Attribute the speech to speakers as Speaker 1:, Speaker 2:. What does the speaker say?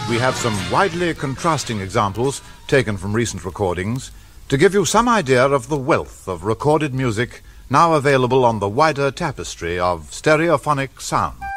Speaker 1: we have some widely contrasting examples taken from recent recordings to give you some idea of the wealth of recorded music now available on the wider tapestry of stereophonic sound.